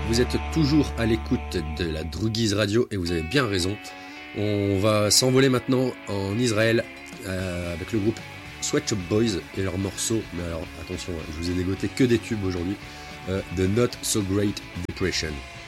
Vous êtes toujours à l'écoute de la Droogies Radio et vous avez bien raison. On va s'envoler maintenant en Israël avec le groupe Sweat Shop Boys et leur morceau, mais alors attention, je vous ai dégoté que des tubes aujourd'hui, The Not So Great Depression.